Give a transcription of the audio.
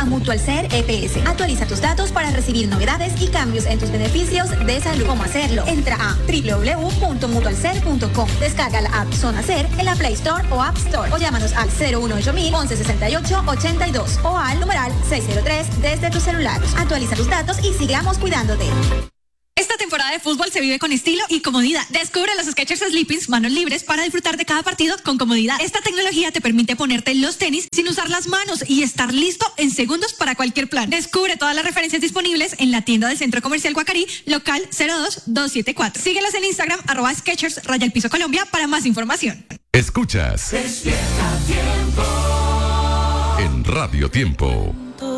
a Mutual Ser EPS. Actualiza tus datos para recibir novedades y cambios en tus beneficios de salud. ¿Cómo hacerlo? Entra a www.mutualser.com. Descarga la app Zona Ser en la Play Store o App Store o llámanos al 018 1168 82 o al numeral 603 desde tu celular. Actualiza tus datos y sigamos cuidándote. Esta temporada de fútbol se vive con estilo y comodidad. Descubre los Skechers Sleepings manos libres para disfrutar de cada partido con comodidad. Esta tecnología te permite ponerte los tenis sin usar las manos y estar listo en segundos para cualquier plan. Descubre todas las referencias disponibles en la tienda del Centro Comercial Guacarí, local 02274. Síguelos en Instagram, @Skechers_Colombia para más información. Escuchas Despierta Tiempo en Radio Tiempo.